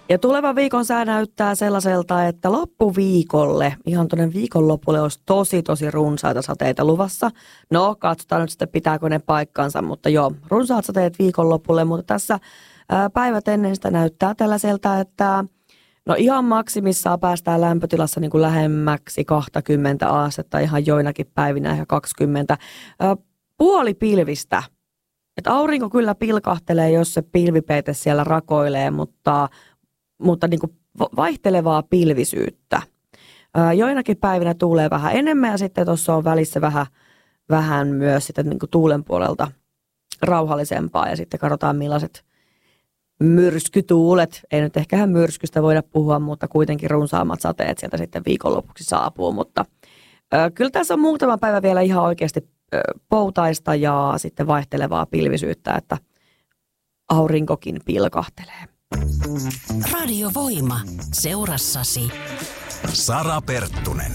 Ja tuleva viikon sää näyttää sellaiselta, että loppuviikolle, ihan tuonne viikonlopulle olisi tosi runsaita sateita luvassa. No, katsotaan nyt sitten pitääkö ne paikkansa, mutta joo, runsaat sateet viikonlopulle, mutta tässä päivät ennen sitä näyttää tällaiselta, että no ihan maksimissaan päästään lämpötilassa niin kuin lähemmäksi 20 astetta, ihan joinakin päivinä ihan 20. Puolipilvistä. Et aurinko kyllä pilkahtelee, jos se pilvipeite siellä rakoilee, mutta niin kuin vaihtelevaa pilvisyyttä. Joinakin päivinä tuulee vähän enemmän ja sitten tuossa on välissä vähän myös sitten niin kuin tuulen puolelta rauhallisempaa ja sitten katsotaan millaiset myrskytuulet, ei nyt ehkä myrskystä voida puhua, mutta kuitenkin runsaammat sateet sieltä sitten viikonlopuksi saapuu, mutta kyllä tässä on muutama päivä vielä ihan oikeasti poutaista ja sitten vaihtelevaa pilvisyyttä, että aurinkokin pilkahtelee. Radiovoima. Seurassasi Sara Perttunen.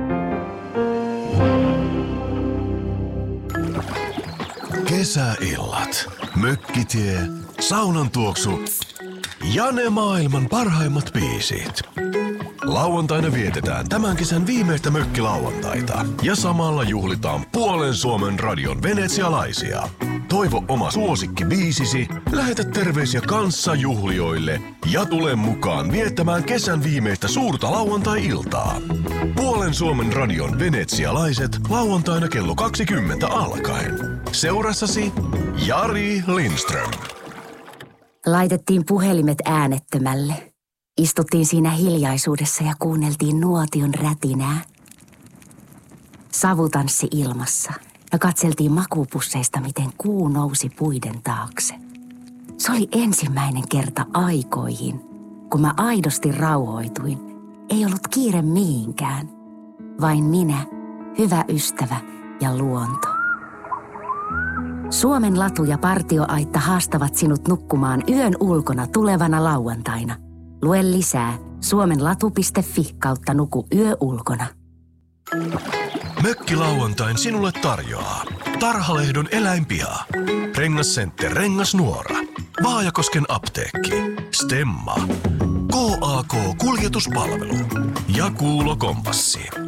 Kesäillat, mökkitie, saunan tuoksu ja ne maailman parhaimmat biisit. Lauantaina vietetään tämän kesän viimeistä mökkilauantaita ja samalla juhlitaan puolen Suomen radion venetsialaisia. Toivo oma suosikki biisisi, lähetä terveisiä kanssajuhlijoille ja tule mukaan viettämään kesän viimeistä suurta lauantai-iltaa. Puolen Suomen radion venetsialaiset lauantaina kello 20 alkaen. Seurassasi Jari Lindström. Laitettiin puhelimet äänettömälle. Istuttiin siinä hiljaisuudessa ja kuunneltiin nuotion rätinää. Savu tanssi ilmassa ja katseltiin makuupusseista, miten kuu nousi puiden taakse. Se oli ensimmäinen kerta aikoihin, kun mä aidosti rauhoituin. Ei ollut kiire mihinkään, vain minä, hyvä ystävä ja luonto. Suomen latu ja partioaitta haastavat sinut nukkumaan yön ulkona tulevana lauantaina. Lue lisää suomenlatu.fi kautta nuku yö ulkona. Mökkilauantain sinulle tarjoaa Tarhalehdon eläinpiha, Rengascenter Rengasnuora, Vaajakosken apteekki, Stemma, KAK Kuljetuspalvelu ja Kuulo Kompassi.